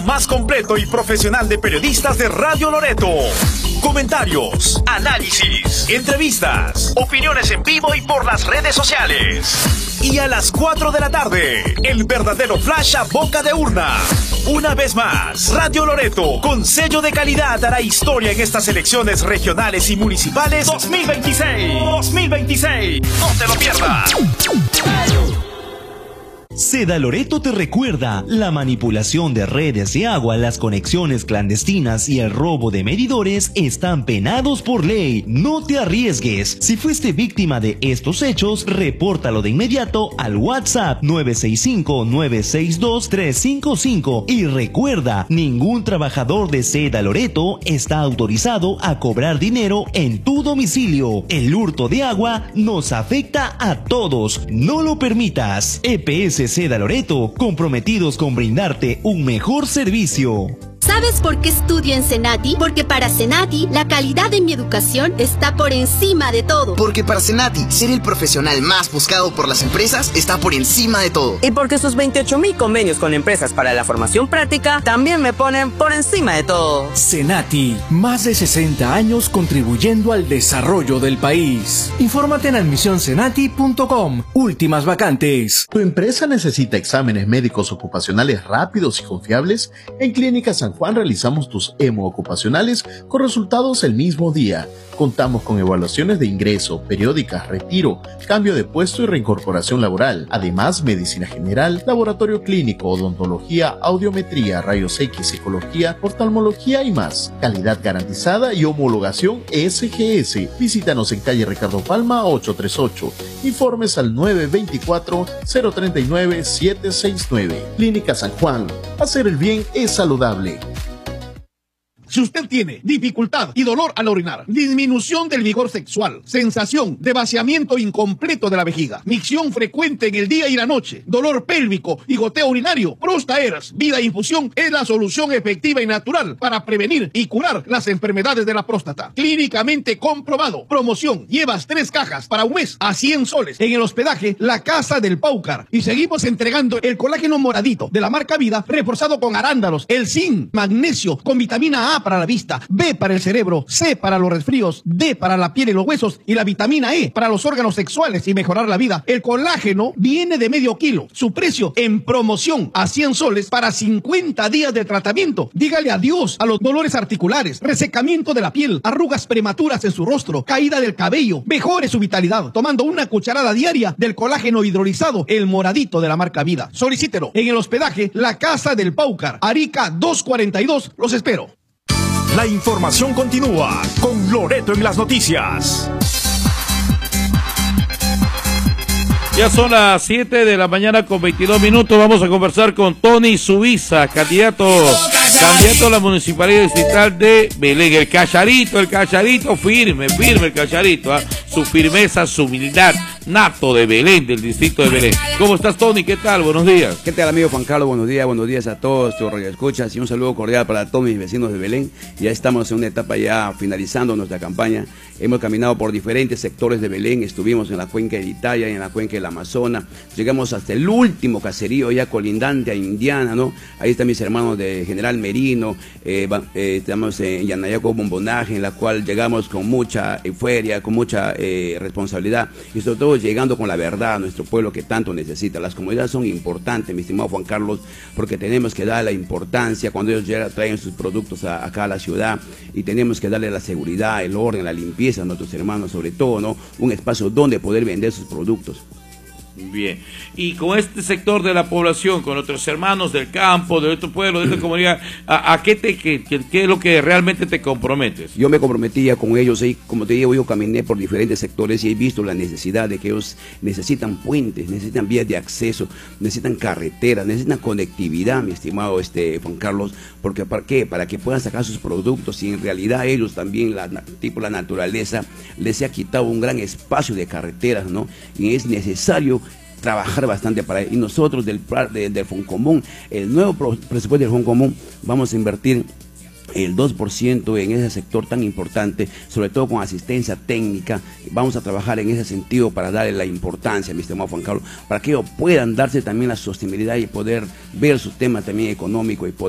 Más completo y profesional de periodistas de Radio Loreto. Comentarios, análisis, entrevistas, opiniones en vivo y por las redes sociales. Y a las 4 de la tarde, el verdadero flash a boca de urna. Una vez más, Radio Loreto, con sello de calidad, hará historia en estas elecciones regionales y municipales 2026. 2026. No te lo pierdas. Seda Loreto te recuerda, la manipulación de redes de agua, las conexiones clandestinas y el robo de medidores están penados por ley. No te arriesgues. Si fuiste víctima de estos hechos, repórtalo de inmediato al WhatsApp 965-962-355. Y recuerda, ningún trabajador de Seda Loreto está autorizado a cobrar dinero en tu domicilio. El hurto de agua nos afecta a todos. No lo permitas. EPS Seda Loreto, comprometidos con brindarte un mejor servicio. ¿Sabes por qué estudio en Senati? Porque para Senati, la calidad de mi educación está por encima de todo. Porque para Senati, ser el profesional más buscado por las empresas está por encima de todo. Y porque sus 28,000 convenios con empresas para la formación práctica también me ponen por encima de todo. Senati, más de 60 años contribuyendo al desarrollo del país. Infórmate en admisionsenati.com. Últimas vacantes. ¿Tu empresa necesita exámenes médicos ocupacionales rápidos y confiables? En Clínica San Juan realizamos tus hemo ocupacionales con resultados el mismo día. Contamos con evaluaciones de ingreso, periódicas, retiro, cambio de puesto y reincorporación laboral. Además, medicina general, laboratorio clínico, odontología, audiometría, rayos X, psicología, oftalmología y más. Calidad garantizada y homologación SGS. Visítanos en calle Ricardo Palma 838. Informes al 924-039-769. Clínica San Juan. Hacer el bien es saludable. Si usted tiene dificultad y dolor al orinar, disminución del vigor sexual, sensación de vaciamiento incompleto de la vejiga, micción frecuente en el día y la noche, dolor pélvico y goteo urinario, Prostaeras Vida Infusión es la solución efectiva y natural para prevenir y curar las enfermedades de la próstata. Clínicamente comprobado. Promoción. Llevas 3 cajas para un mes a 100 soles. En el hospedaje La Casa del Paucar. Y seguimos entregando el colágeno moradito de la marca Vida, reforzado con arándanos, el zinc, magnesio, con vitamina A para la vista, B para el cerebro, C para los resfríos, D para la piel y los huesos y la vitamina E para los órganos sexuales y mejorar la vida. El colágeno viene de medio kilo. Su precio en promoción a 100 soles para 50 días de tratamiento. Dígale adiós a los dolores articulares, resecamiento de la piel, arrugas prematuras en su rostro, caída del cabello. Mejore su vitalidad tomando una cucharada diaria del colágeno hidrolizado, el moradito de la marca Vida. Solicítelo en el hospedaje La Casa del Paucar, Arica 242. Los espero. La información continúa con Loreto en las noticias. Ya son las 7 de la mañana con 22 minutos. Vamos a conversar con Tony Suiza, candidato a la Municipalidad Distrital de Belén. El cacharito, firme el cacharito. Su firmeza, su humildad, nato de Belén, del distrito de Belén. ¿Cómo estás, Tony? ¿Qué tal? Buenos días. ¿Qué tal, amigo Juan Carlos? Buenos días a todos tus radioescuchas y un saludo cordial para todos mis vecinos de Belén. Ya estamos en una etapa ya finalizando nuestra campaña. Hemos caminado por diferentes sectores de Belén, estuvimos en la cuenca de Italia y en la cuenca del Amazonas, llegamos hasta el último caserío ya colindante a Indiana, ¿no? Ahí están mis hermanos de General Merino, estamos en Yanayaco Bombonaje, en la cual llegamos con mucha euforia, con mucha responsabilidad y sobre todo llegando con la verdad a nuestro pueblo que tanto necesita. Las comunidades son importantes, mi estimado Juan Carlos, porque tenemos que dar la importancia cuando ellos traen sus productos acá a la ciudad y tenemos que darle la seguridad, el orden, la limpieza a nuestros hermanos, sobre todo, ¿no? Un espacio donde poder vender sus productos. Bien, y con este sector de la población, con nuestros hermanos del campo, de tu pueblo, de esta comunidad, ¿qué es lo que realmente te comprometes? Yo me comprometía con ellos y, como te digo, yo caminé por diferentes sectores y he visto la necesidad de que ellos necesitan puentes, necesitan vías de acceso, necesitan carreteras, necesitan conectividad, mi estimado Juan Carlos, porque ¿para qué? Para que puedan sacar sus productos y en realidad ellos también, la naturaleza les ha quitado un gran espacio de carreteras, ¿no? Y es necesario trabajar bastante para ello. Y nosotros del Foncomún, el nuevo presupuesto del Foncomún, vamos a invertir el 2% en ese sector tan importante, sobre todo con asistencia técnica. Vamos a trabajar en ese sentido para darle la importancia, mi estimado Juan Carlos, para que ellos puedan darse también la sostenibilidad y poder ver su tema también económico y poder